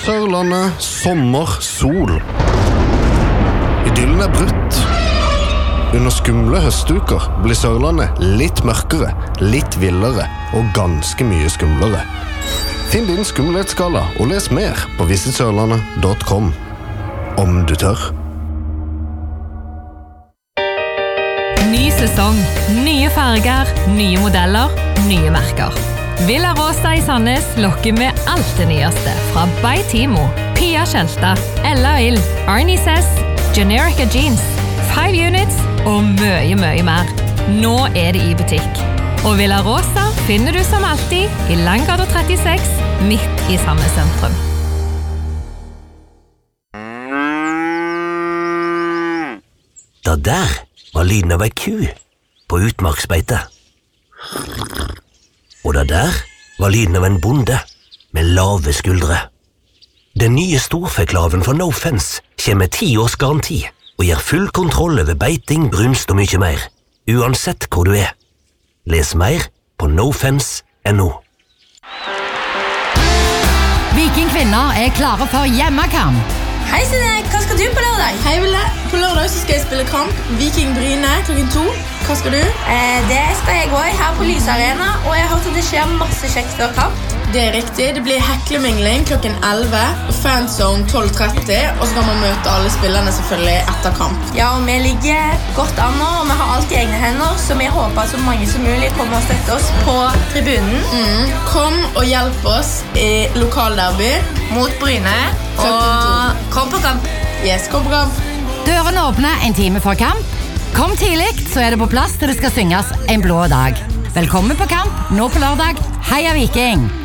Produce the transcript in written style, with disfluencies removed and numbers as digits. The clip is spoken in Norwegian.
Sørlandet, sommer, sol. Idyllen brutt. Under skumle høstuker blir Sørlandet litt mørkere, litt villere og ganske mye skumlere. Finn din skumlighetsskala og les mer på visitsørlandet.com. Om du tør. Ny sesong, nye farger, nye modeller, nye merker. Villa Rosa I Sandnes lokker med alt det nyeste fra By Timo, Pia Kjelta, Ella Ill, Arnie Sess, Generica Jeans, 5 Units og mye mer. Nå det I butikk. Og Villa Rosa finner du som alltid I Langgata 36, midt I Sandnes sentrum. Da der var lyden av ei ku på utmarksbeite. Og da der var lyden av en bonde med lave skuldre. Den nye storfeklaven fra No Fence kommer med 10 års garanti og gir full kontroll over beiting, brunst og mye mer, uansett hvor du Les mer på nofence.no. Viking kvinner klare for hjemmekamp. Hei Sine, hva skal du på lørdag? Hei Ville, på lørdag så skal jeg spille kamp Viking Bryne klokken 2. Hva skal du? Det skal jeg også her på Lysarena, og jeg har hørt at det skjer masse kjekt før kamp. Det riktig, det blir heklemingling klokken 11, fanzone 12:30, og så kan man møte alle spillerne selvfølgelig etter kamp. Ja, og vi ligger godt an nå, og vi har alt I egne hender, så vi håper at så mange som mulig kommer og støtter oss på tribunen. Kom og hjelp oss I lokalderby mot Bryne, og kom på kamp. Yes, kom på kamp. Dørene åpner en time før kamp. Kom tidlig, så det på plass til det skal synges en blå dag. Velkommen på kamp, nå på lørdag. Heia Viking!